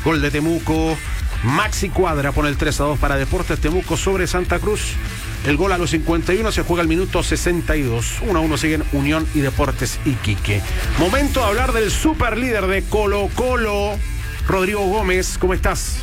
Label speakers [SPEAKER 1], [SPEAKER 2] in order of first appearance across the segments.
[SPEAKER 1] Gol de Temuco. Maxi Cuadra pone el 3-2 para Deportes Temuco sobre Santa Cruz. El gol a los 51 se juega al minuto 62. 1-1 siguen Unión y Deportes Iquique. Momento de hablar del superlíder de Colo-Colo, Rodrigo Gómez. ¿Cómo estás?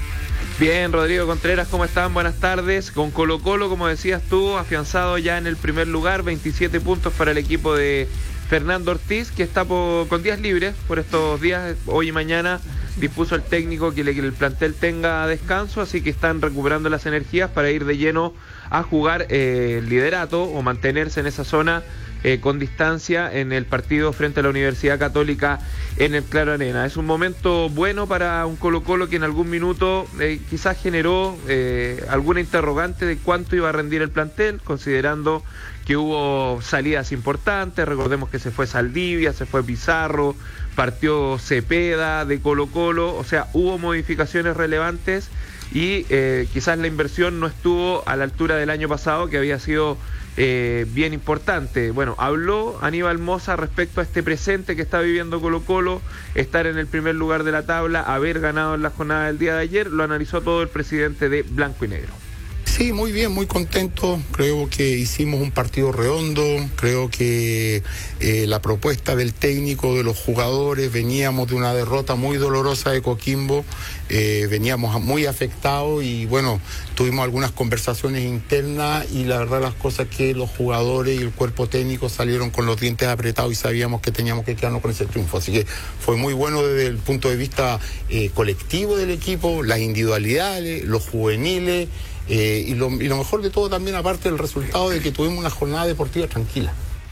[SPEAKER 2] Bien, Rodrigo Contreras, ¿cómo están? Buenas tardes. Con Colo-Colo, como decías tú, afianzado ya en el primer lugar, 27 puntos para el equipo de Fernando Ortiz, que está con días libres por estos días. Hoy y mañana dispuso el técnico que el plantel tenga descanso, así que están recuperando las energías para ir de lleno a jugar el liderato o mantenerse en esa zona con distancia en el partido frente a la Universidad Católica en el Claro Arena. Es un momento bueno para un Colo-Colo que en algún minuto quizás generó alguna interrogante de cuánto iba a rendir el plantel, considerando que hubo salidas importantes. Recordemos que se fue Saldivia, se fue Pizarro, partió Cepeda de Colo-Colo, o sea, hubo modificaciones relevantes y quizás la inversión no estuvo a la altura del año pasado, que había sido bien importante. Bueno, habló Aníbal Mosa respecto a este presente que está viviendo Colo-Colo, estar en el primer lugar de la tabla, haber ganado en la jornada del día de ayer. Lo analizó todo el presidente de Blanco y Negro.
[SPEAKER 3] Sí, muy bien, muy contento. Creo que hicimos un partido redondo. Creo que la propuesta del técnico, de los jugadores, veníamos de una derrota muy dolorosa de Coquimbo, veníamos muy afectados y bueno, tuvimos algunas conversaciones internas y la verdad las cosas es que los jugadores y el cuerpo técnico salieron con los dientes apretados y sabíamos que teníamos que quedarnos con ese triunfo. Así que fue muy bueno desde el punto de vista colectivo del equipo, las individualidades, los juveniles. Y lo mejor de todo también, aparte del resultado de que tuvimos una jornada deportiva tranquila.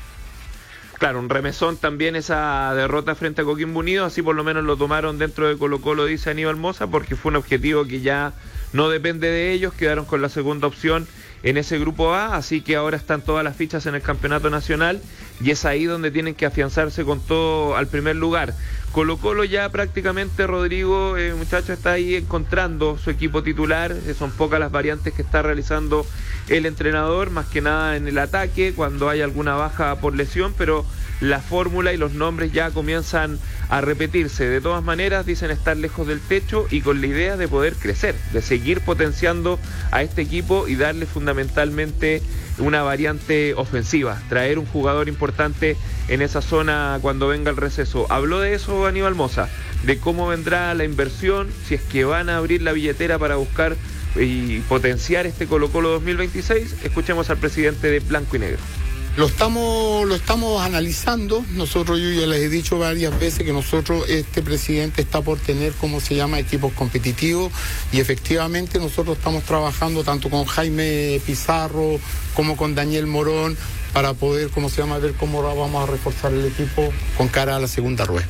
[SPEAKER 2] Claro, un remesón también esa derrota frente a Coquimbo Unido, así por lo menos lo tomaron dentro de Colo-Colo, dice Aníbal Mosa, porque fue un objetivo que ya no depende de ellos, quedaron con la segunda opción en ese grupo A, así que ahora están todas las fichas en el campeonato nacional y es ahí donde tienen que afianzarse con todo al primer lugar. Colo-Colo ya prácticamente, Rodrigo, muchacho, está ahí encontrando su equipo titular. Son pocas las variantes que está realizando el entrenador, más que nada en el ataque, cuando hay alguna baja por lesión, pero la fórmula y los nombres ya comienzan a repetirse. De todas maneras, dicen estar lejos del techo y con la idea de poder crecer, de seguir potenciando a este equipo y darle fundamentalmente una variante ofensiva, traer un jugador importante en esa zona cuando venga el receso. Habló de eso Aníbal Mosa, de cómo vendrá la inversión, si es que van a abrir la billetera para buscar y potenciar este Colo-Colo 2026. Escuchemos al presidente de Blanco y Negro.
[SPEAKER 3] Lo estamos analizando. Nosotros, yo ya les he dicho varias veces que este presidente está por tener, equipos competitivos y efectivamente nosotros estamos trabajando tanto con Jaime Pizarro como con Daniel Morón para poder, ver cómo vamos a reforzar el equipo con cara a la segunda rueda.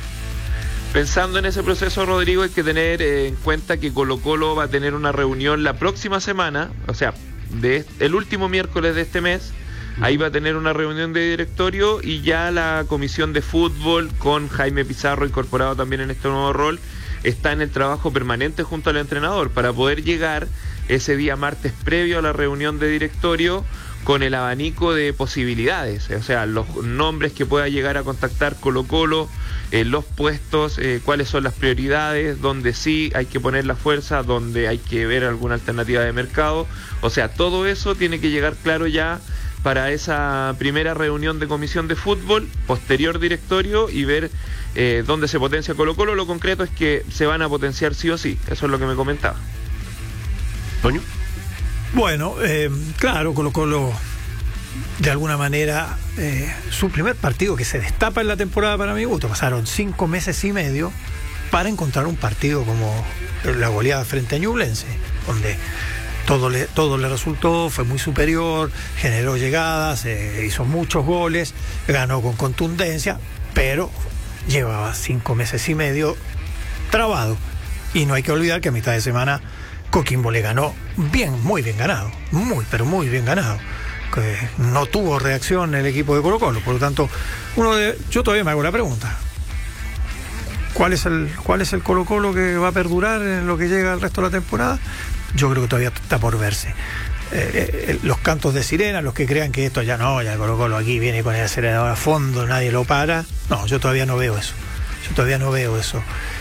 [SPEAKER 2] Pensando en ese proceso, Rodrigo, hay que tener en cuenta que Colo-Colo va a tener una reunión la próxima semana, o sea, el último miércoles de este mes. Ahí va a tener una reunión de directorio y ya la comisión de fútbol con Jaime Pizarro incorporado también en este nuevo rol está en el trabajo permanente junto al entrenador para poder llegar ese día martes previo a la reunión de directorio con el abanico de posibilidades, o sea, los nombres que pueda llegar a contactar Colo-Colo, los puestos, cuáles son las prioridades, donde sí hay que poner la fuerza, donde hay que ver alguna alternativa de mercado. O sea, todo eso tiene que llegar claro ya para esa primera reunión de comisión de fútbol, posterior directorio y ver dónde se potencia Colo-Colo. Lo concreto es que se van a potenciar sí o sí, eso es lo que me comentaba.
[SPEAKER 1] ¿Toño?
[SPEAKER 4] Bueno, claro, Colo-Colo de alguna manera su primer partido que se destapa en la temporada para mi gusto. Pasaron 5 meses y medio para encontrar un partido como la goleada frente a Ñublense, donde todo le resultó, fue muy superior, generó llegadas, hizo muchos goles, ganó con contundencia, pero llevaba 5 meses y medio trabado. Y no hay que olvidar que a mitad de semana Coquimbo le ganó muy bien ganado, muy bien ganado. Que no tuvo reacción el equipo de Colo-Colo, por lo tanto, yo todavía me hago la pregunta. ¿Cuál es el Colo-Colo que va a perdurar en lo que llega al resto de la temporada? Yo creo que todavía está por verse. Los cantos de sirena, los que crean que esto ya el Colo-Colo aquí viene con el acelerador a fondo, nadie lo para. No, yo todavía no veo eso.